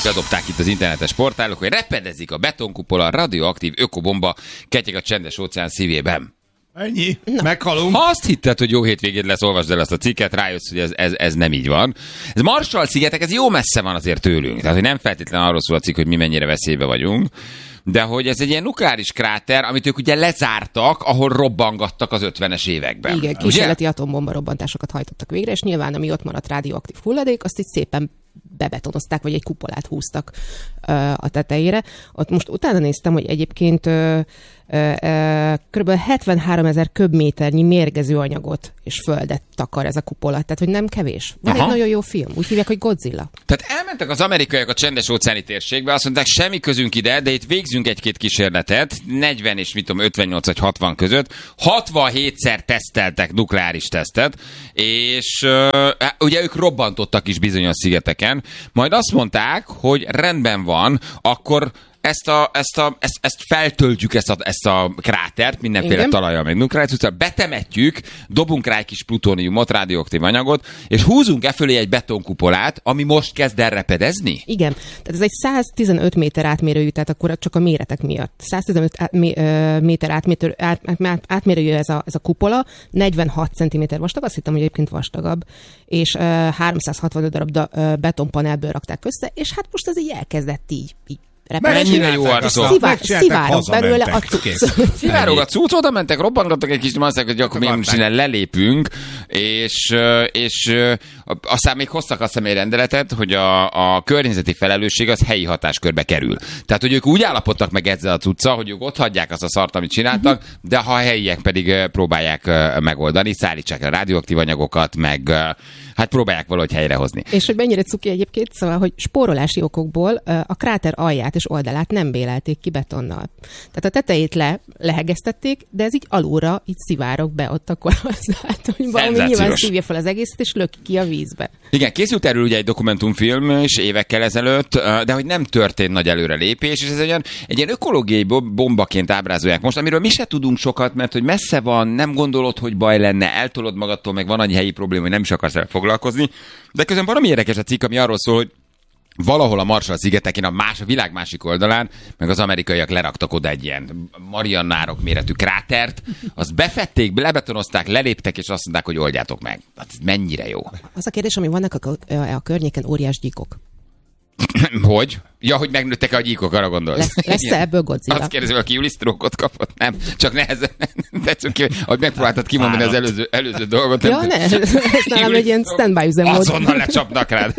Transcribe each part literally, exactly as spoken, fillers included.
bedobták itt az internetes portálok, hogy repedezik a betonkupola, a radioaktív ökobomba ketyeg a csendes óceán szívében. Ennyi, no. Meghalunk. Ha azt hitted, hogy jó hétvégéd lesz, olvasd el ezt a cikket, rájössz, hogy ez, ez, ez nem így van. Ez Marshall-szigetek, ez jó messze van azért tőlünk. Tehát, hogy nem feltétlenül arról szól a cikk, hogy mi mennyire veszélybe vagyunk, de hogy ez egy ilyen nukleáris kráter, amit ők ugye lezártak, ahol robbangattak az ötvenes években. Igen, kísérleti atombomba robbantásokat hajtottak végre, és nyilván, ami ott maradt radioaktív hulladék, azt így szépen bebetonozták, vagy egy kupolát húztak uh, a tetejére. Ott most utána néztem, hogy egyébként uh, uh, uh, kb. hetvenháromezer köbméternyi mérgező anyagot és földet takar ez a kupola. Tehát, hogy nem kevés. Van Aha. egy nagyon jó film. Úgy hívják, hogy Godzilla. Tehát elmentek az amerikaiak a csendes óceáni térségbe, azt mondták, semmi közünk ide, de itt végzünk egy-két kísérletet, negyven és mit tudom, ötvennyolc vagy hatvan között. hatvanhétszer teszteltek nukleáris tesztet, és uh, ugye ők robbantottak is bizonyos szigeteken, majd azt mondták, hogy rendben van, akkor ezt, a, ezt, a, ezt, ezt feltöltjük, ezt a, ezt a krátert, mindenféle Igen. talajjal, meg nukleáris, betemetjük, dobunk rá egy kis plutóniumot, radioaktív anyagot, és húzunk e fölé egy betonkupolát, ami most kezd el repedezni? Igen. Tehát ez egy száztizenöt méter átmérőjű, tehát akkor csak a méretek miatt. száztizenöt át, méter átmérő, át, át, átmérőjű ez a, ez a kupola, negyvenhat centiméter vastag, azt hittem, hogy egyébként vastagabb, és uh, háromszázhatvan darab da, uh, betonpanelből rakták össze, és hát most ez így elkezdett így, így mennyire jó arcol. Szivárok belőle a cucc. Szivárok a cucc, oda mentek, robbangattak egy kis, azt mondták, hogy akkor mi most innen lelépünk, és, és aztán még hoztak azt hiszem egy rendeletet, hogy a, a környezeti felelősség az helyi hatáskörbe kerül. Tehát, hogy ők úgy állapodtak meg ezzel a cuccal, hogy ők ott hagyják azt a szart, amit csináltak, de ha a helyiek pedig próbálják megoldani, szállítsák a radioaktív anyagokat, meg hát próbálják valahogy helyrehozni. És hogy mennyire cuki egyébként, szóval, hogy spórolási okokból a kráter alját és oldalát nem bélelték ki betonnal. Tehát a tetejét le, lehegeztették, de ez így alulra így szivárok be ott akkor azáltal, hogy valami nyilván szívja fel az egészet, és löki ki a vízbe. Igen, készült erről ugye egy dokumentumfilm is évekkel ezelőtt, de hogy nem történt nagy előrelépés, és ez egy, egy ilyen ökológiai bombaként ábrázolják most, amiről mi se tudunk sokat, mert hogy messze van, nem gondolod, hogy baj lenne, eltolod magadtól, meg van annyi helyi probléma, hogy nem is akarsz el foglalkozni, de közben valami érdekes a cikk, ami arról szól, hogy valahol a Marshall-szigetekén, a, más, a világ másik oldalán, meg az amerikaiak leraktak oda egy ilyen Mariannárok méretű krátert, azt befették, lebetonozták, leléptek, és azt mondták, hogy oldjátok meg. Hát ez mennyire jó. Az a kérdés, ami vannak a, a, a környéken óriás gyíkok. Hogy? Ja, hogy megnőttek a gyíkok, arra gondolsz. Lesz, lesz-e ebből Godzilla? Azt kérdezi, aki Julisztrókot kapott? Nem, csak nehezen. Tetszünk ki, hogy megpróbáltad kimondani az előző, előző dolgot. Ja, ne, ez nálam egy ilyen standby üzemmód. Azonnal lecsapnak rád.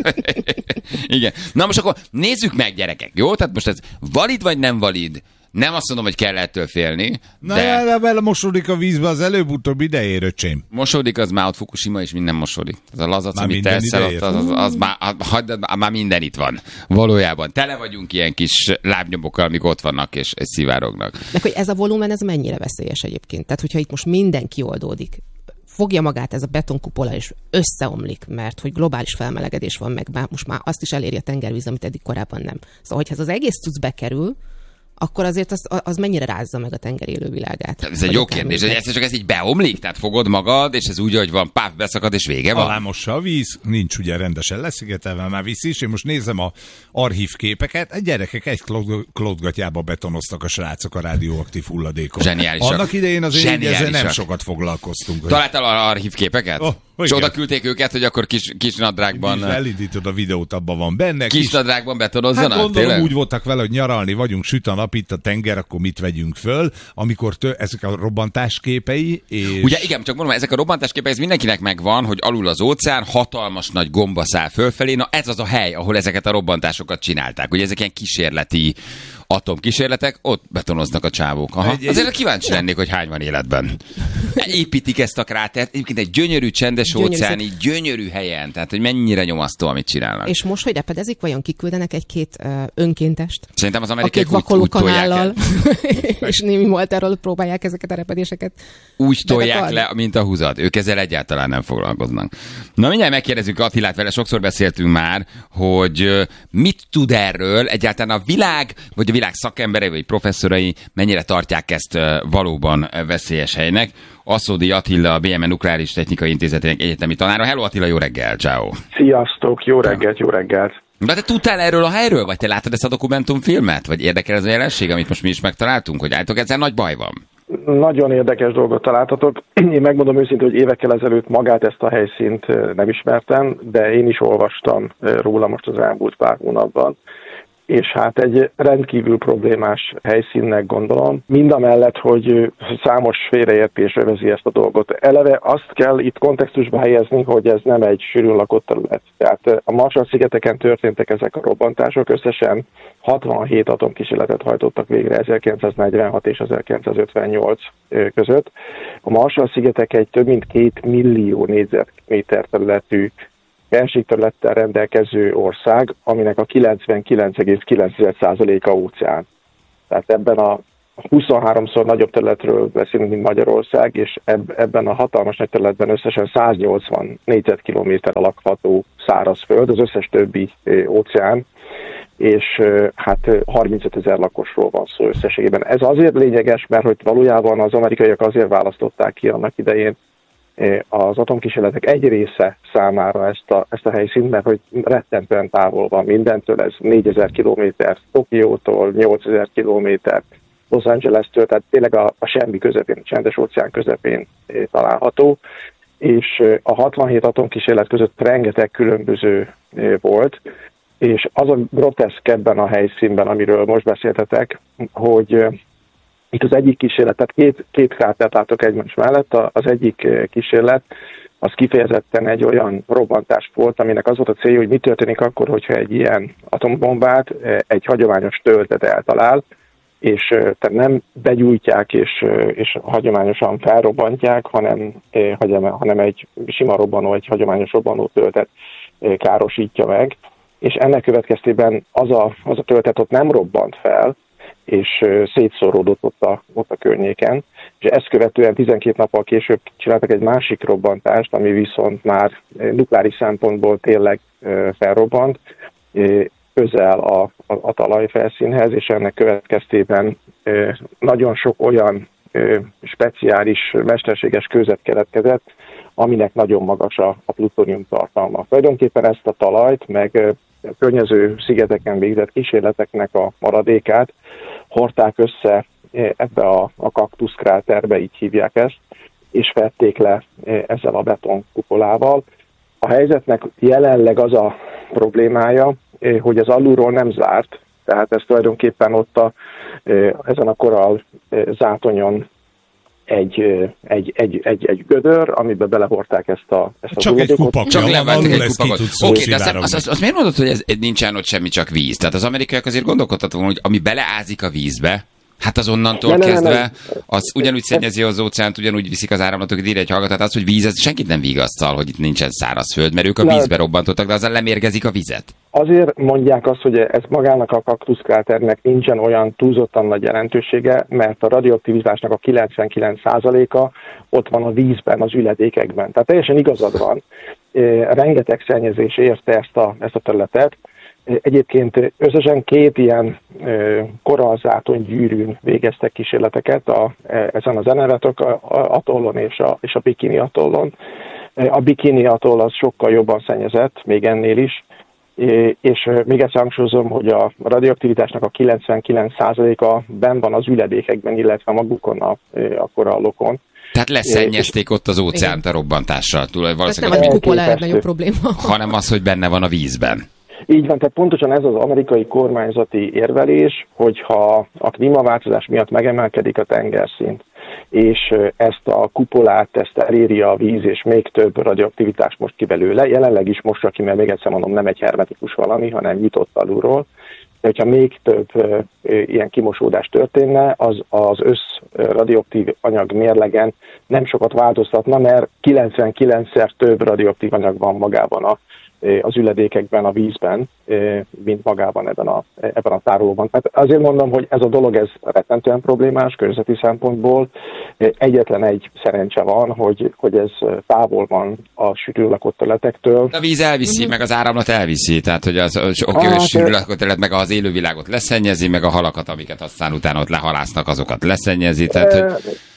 Igen. Na most akkor nézzük meg, gyerekek, jó? Tehát most ez valid vagy nem valid? Nem azt mondom, hogy kell ettől félni. Na, de... de bele mosódik a vízbe az előbb-utóbb idejér, öcsém. Mosódik, az már ott Fukushima, és minden mosódik. Az a lazac, amit teszel, ott, az, az, az már, az, már minden itt van. Valójában. Tele vagyunk ilyen kis lábnyomokkal, amik ott vannak, és, és szivárognak. De hogy ez a volumen, ez mennyire veszélyes egyébként? Tehát, hogyha itt most mindenki oldódik, fogja magát ez a betonkupola, és összeomlik, mert hogy globális felmelegedés van, meg már, most már azt is eléri a tengervíz, amit eddig korábban nem. Szóval, hogyha ez az egész cucc bekerül, akkor azért az, az mennyire rázza meg a tenger élővilágát. Ez egy jó kérdés, hogy ez csak ez így beomlik, tehát fogod magad, és ez úgy, hogy van, páf, beszakad, és vége van. Alámossa a víz, nincs ugye rendesen leszigetelve, már víz is. Én most nézem a archív képeket, a gyerekek egy klódgatjába betonoztak a srácok a radioaktív hulladékot. Zseniálisak. Annak idején azért ezzel nem sokat foglalkoztunk. Találtál archív képeket? Oh. És oda küldték őket, hogy akkor kis, kis nadrágban... Elindítod a videót, abban van benne. Kis, kis nadrágban betonozzanak? Hát gondolom, tényleg? Úgy voltak vele, hogy nyaralni vagyunk, süt a nap, itt a tenger, akkor mit vegyünk föl, amikor tő, ezek a robbantásképei, és... Ugye igen, csak mondom, ezek a robbantásképei, ez mindenkinek megvan, hogy alul az óceán, hatalmas nagy gomba száll fölfelé, na ez az a hely, ahol ezeket a robbantásokat csinálták. Ugye ezek ilyen kísérleti atomkísérletek, ott betonoznak a csávók. Aha. Egy, Azért egy... kíváncsi lennék, hogy hány van életben. Építik ezt a krátert, egyébként egy gyönyörű, csendes gyönyörű óceáni, szép. gyönyörű helyen, tehát hogy mennyire nyomasztó, amit csinálnak. És most, hogy repedezik, vajon kiküldenek egy-két uh, önkéntest? Szerintem az amerikaiak úgy, úgy tolják el. És némi moltáról próbálják ezeket a repedéseket. Úgy tolják le, mint a húzat. Ők ezzel egyáltalán nem foglalkoznak. Na mindjárt megkérdezzük Attilát, vele sokszor beszéltünk már, hogy mit tud erről egyáltalán a világ, vagy a világ szakemberei, vagy professzorai mennyire tartják ezt valóban veszélyes helynek. Asszódi Attila, a bé em e Nukleáris Technikai Intézetének egyetemi tanára. Hello Attila, jó reggel, ciao. Sziasztok, jó reggelt, jó reggelt. De te tudtál erről a helyről? Vagy te láttad ezt a dokumentumfilmet? Vagy érdekel ez a jelenség, amit most mi is megtaláltunk? Hogy álltok, ezzel nagy baj van? Nagyon érdekes dolgot találtatok. Én megmondom őszintén, hogy évekkel ezelőtt magát ezt a helyszínt nem ismertem, de én is olvastam róla most az elmúlt pár hónapban. És hát egy rendkívül problémás helyszínnek gondolom, mindamellett, hogy számos félreértés övezi ezt a dolgot. Eleve azt kell itt kontextusba helyezni, hogy ez nem egy sűrűn lakott terület. Tehát a Marshall-szigeteken történtek ezek a robbantások, összesen hatvanhét atomkísérletet hajtottak végre ezerkilencszáznegyvenhat és ezerkilencszázötvennyolc között. A Marshall-szigetek egy több mint két millió négyzetméter területű felségterülettel rendelkező ország, aminek a kilencvenkilenc egész kilenc százaléka óceán. Tehát ebben a huszonháromszor nagyobb területről beszélünk, mint Magyarország, és ebben a hatalmas nagy területben összesen száznyolcvan négyzetkilométer a lakható szárazföld, az összes többi óceán, és hát harmincöt ezer lakosról van szó összességében. Ez azért lényeges, mert hogy valójában az amerikaiak azért választották ki annak idején az atomkísérletek egy része számára ezt a, ezt a helyszínt, mert hogy rettentően távol van mindentől, ez négyezer kilométer Tokiótól, nyolcezer kilométer Los Angeles-től, tehát tényleg a, a semmi közepén, a csendes óceán közepén található, és a hatvanhét atomkísérlet között rengeteg különböző volt, és az a groteszk ebben a helyszínben, amiről most beszéltetek, hogy itt az egyik kísérlet, tehát két, két krátert látok egymás mellett, az egyik kísérlet az kifejezetten egy olyan robbantás volt, aminek az volt a célja, hogy mi történik akkor, hogyha egy ilyen atombombát egy hagyományos töltet eltalál, és tehát nem begyújtják és, és hagyományosan felrobbantják, hanem, hanem egy sima robbanó, egy hagyományos robbanó töltet károsítja meg, és ennek következtében az a, az a töltet ott nem robbant fel, és szétszóródott ott a, ott a környéken, és ezt követően tizenkét nappal később csináltak egy másik robbantást, ami viszont már nukleáris szempontból tényleg felrobbant, közel a, a, a talajfelszínhez, és ennek következtében nagyon sok olyan speciális, mesterséges kőzet keletkezett, aminek nagyon magas a, a plutónium tartalma. Tulajdonképpen ezt a talajt, meg a környező szigeteken végzett kísérleteknek a maradékát hordták össze ebbe a, a kaktuszkráterbe, így hívják ezt, és fették le ezzel a betonkupolával. A helyzetnek jelenleg az a problémája, hogy az alulról nem zárt, tehát ez tulajdonképpen ott a, ezen a korall zátonyon egy, egy, egy, egy, egy gödör, amiben belehordták ezt a ezt Csak egy kupak, csak levettek egy kupakot. Oké, de azt, azt, azt, azt miért mondod, hogy ez nincsen ott semmi, csak víz? Tehát az amerikaiak azért gondolkodtak volna, hogy ami beleázik a vízbe, hát az onnantól ne, kezdve, ne, ne, ne. az ugyanúgy szennyezi az óceánt, ugyanúgy viszik az áramlatokat, írja egy hallgatát, az, hogy víz, ez senkit nem vigasztal, hogy itt nincsen szárazföld, mert ők a vízbe robbantottak, de azzal lemérgezik a vizet. Azért mondják azt, hogy ez magának a kaktuszkráternek nincsen olyan túlzottan nagy jelentősége, mert a radioaktivitásnak a kilencvenkilenc százaléka ott van a vízben, az üledékekben. Tehát teljesen igazad van. Rengeteg szennyezés érte ezt a, ezt a területet. Egyébként összesen két ilyen korallzátony gyűrűn végeztek kísérleteket a, ezen az Enewetok atollon és a, és a Bikini atollon. A Bikini atoll az sokkal jobban szennyezett, még ennél is, és még egyszer hangsúlyozom, hogy a radioaktivitásnak a kilencvenkilenc százaléka benn van az üledékekben, illetve magukon a, a korallokon. Tehát leszennyezték ott az óceánt a robbantással. Tehát nem a kupola a nagyobb probléma. Hanem az, hogy benne van a vízben. Így van, tehát pontosan ez az amerikai kormányzati érvelés, hogyha a klímaváltozás miatt megemelkedik a tengerszint, és ezt a kupolát, ezt eléri a víz, és még több radioaktivitást most ki belőle. Jelenleg is most, aki, mert még egyszer mondom, nem egy hermetikus valami, hanem nyitott alulról. De hogyha még több e, ilyen kimosódás történne, az az össz radioaktív anyag mérlegen nem sokat változtatna, mert kilencvenkilencszer több radioaktív anyag van magában a az üledékekben, a vízben, mint magában ebben a, ebben a tárolóban. Hát azért mondom, hogy ez a dolog ez rettentően problémás környezeti szempontból. Egyetlen egy szerencse van, hogy, hogy ez távol van a sűrűn lakott területektől. A víz elviszi, meg az áramlat elviszi, tehát hogy az oké, ah, sűrűn lakott terület, meg az élővilágot leszennyezi, meg a halakat, amiket aztán utána ott lehalásznak, azokat leszennyezi. Tehát, hogy...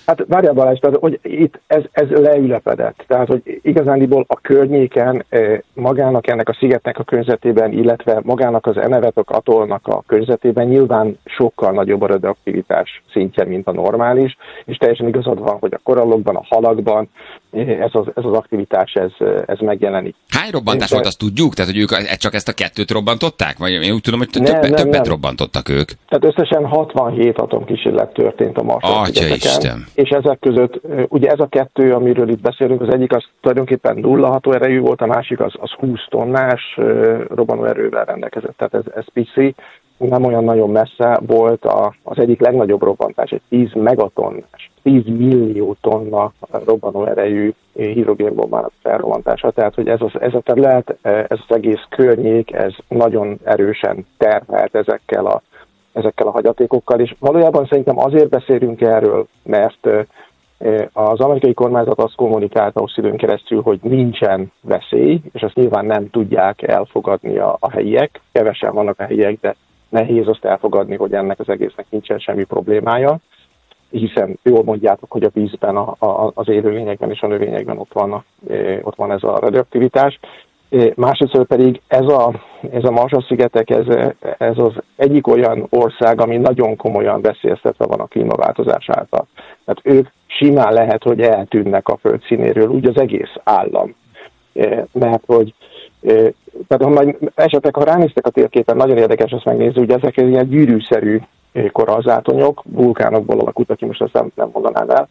Hát várjál Balázs, tehát, hogy itt ez, ez leülepedett. Tehát, hogy igazándiból a környéken magának ennek a szigetnek a környezetében, illetve magának az Enewetok atollnak a környezetében nyilván sokkal nagyobb a radioaktivitás szintje, mint a normális, és teljesen igazad van, hogy a korallokban, a halakban ez az, ez az aktivitás ez, ez megjelenik. Hány robbantás volt, azt tudjuk? Tehát, hogy ők csak ezt a kettőt robbantották? Vagy én úgy tudom, hogy nem, többet, nem, többet nem. robbantottak ők. Tehát összesen hatvanhét atomkísérlet történt a Marshall-szigeteken. És ezek között, ugye ez a kettő, amiről itt beszélünk, az egyik az tulajdonképpen nulla hatóerejű volt, a másik az, az húsz tonnás robbanóerővel rendelkezett, tehát ez, ez pici, nem olyan nagyon messze volt a, az egyik legnagyobb robbantás, egy tíz megatonnás, tíz millió tonna robbanóerejű hidrogénbombának felrobbantása, tehát hogy ez, az, ez a terület, ez az egész környék, ez nagyon erősen terhelt ezekkel a ezekkel a hagyatékokkal, és valójában szerintem azért beszélünk erről, mert az amerikai kormányzat azt kommunikálta hosszú időn keresztül, hogy nincsen veszély, és azt nyilván nem tudják elfogadni a, a helyiek, kevesen vannak a helyiek, de nehéz azt elfogadni, hogy ennek az egésznek nincsen semmi problémája, hiszen jól mondjátok, hogy a vízben, a, a, az élőlényekben és a növényekben ott van, ott van ez a radioaktivitás. Másrészt pedig ez a, ez a Marshall-szigetek, ez, ez az egyik olyan ország, ami nagyon komolyan veszélyeztetve van a klímaváltozás által. Tehát ők simán lehet, hogy eltűnnek a föld színéről, úgy az egész állam. Mert hogy, tehát ha majd esetleg, ha ránéztek a térképen, nagyon érdekes ezt megnézni, hogy ezek ilyen gyűrűszerű korallzátonyok, vulkánokból alakultak ki, most ezt nem, nem mondanám el,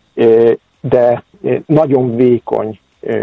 de nagyon vékony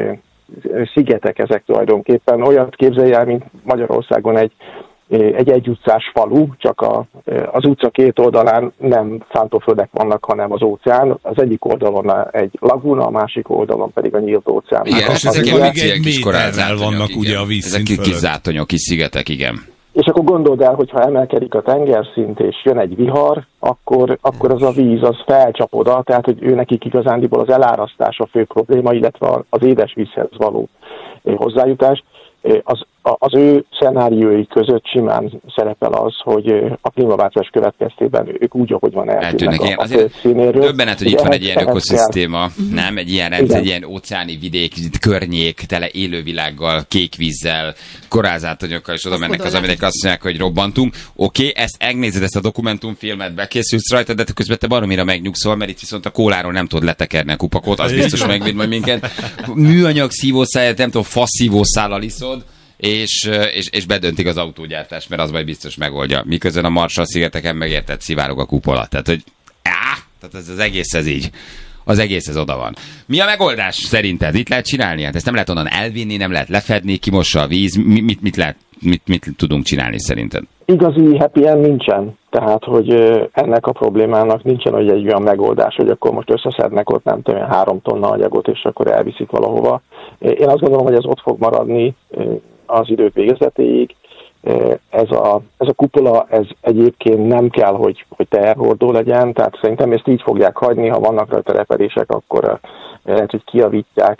szigetek ezek tulajdonképpen. Olyat képzelj el, mint Magyarországon egy, egy egyutcás falu, csak a, az utca két oldalán nem szántóföldek vannak, hanem az óceán. Az egyik oldalon egy laguna, a másik oldalon pedig a nyílt óceán. Igen, hát, ezek ezek még egy kis méterrel vannak igen. ugye a vízszint Ezek kis fölött. zátonyok, kis szigetek, igen. És akkor gondold el, hogy ha emelkedik a tengerszint és jön egy vihar, akkor, akkor az a víz az felcsap oda, tehát hogy ő nekik igazándiból az elárasztás a fő probléma, illetve az édesvízhez való hozzájutás. Az, az ő szenáriói között simán szerepel az, hogy a klímaváltozás következtében ők úgy, ahogy van, eltűnnek a, a föld színéről. Döbbenet, hogy itt van egy ilyen ökoszisztéma, nem? Egy ilyen rendszer, egy ilyen óceáni vidék, környék, tele élővilággal, kék vízzel, korallzátonyokkal, és oda Azt mennek az gondolom. amerikai, azt mondják, hogy robbantunk. Oké, okay, ezt megnézed, ezt a dokumentumfilmet, bekészülsz rajta, de te közben te baromira megnyugszol, mert itt viszont a kóláról nem tudod letekerni a kupakot, az biztos megvéd majd minket. Műanyag szívószáját, nem tudom, faszívószállal iszod, és, és, és bedöntik az autógyártás, mert az majd biztos megoldja. Miközben a Marshall-szigeteken megértett szivárog a kupola. Tehát, hogy áh, tehát ez az egész ez így. Az egész ez oda van. Mi a megoldás szerinted? Itt lehet csinálni? Hát ezt nem lehet onnan elvinni, nem lehet lefedni, kimossa a víz. Mi, mit, mit, lehet, mit, mit tudunk csinálni szerinted? Igazi happy end nincsen. Tehát, hogy ennek a problémának nincsen hogy egy olyan megoldás, hogy akkor most összeszednek ott nem tudom, három tonna anyagot, és akkor elviszik valahova. Én azt gondolom, hogy ez ott fog maradni az idők végezetéig. Ez a, ez a kupola, ez egyébként nem kell, hogy, hogy teherhordó legyen, tehát szerintem ezt így fogják hagyni, ha vannak rajta repedések, akkor lehet, hogy kijavítják,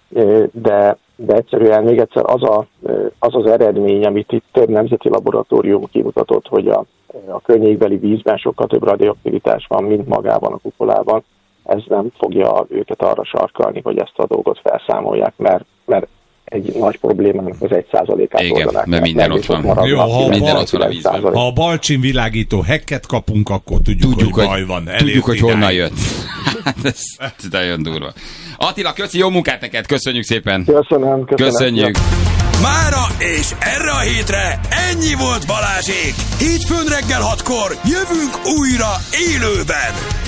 de, de egyszerűen még egyszer az, a, az az eredmény, amit itt több nemzeti laboratórium kimutatott, hogy a, a környékbeli vízben sokkal több radioaktivitás van, mint magában a kupolában, ez nem fogja őket arra sarkalni, hogy ezt a dolgot felszámolják, mert, mert egy nagy problémának az egy százalékát igen, oldanák. mert minden ott van. Jó, ha minden bal, ott van a vízben. Ha a balcsin világító hekket kapunk, akkor tudjuk, Tudjuk, hogy hogy, baj van. tudjuk, hogy honnan idáig. jött. Hát ez, ez nagyon durva. Attila, köszi, jó munkát neked, köszönjük szépen. Köszönöm, köszönöm. Köszönjük. Mára és erre a hétre ennyi volt Balázsék. Hétfőn reggel hatkor jövünk újra élőben.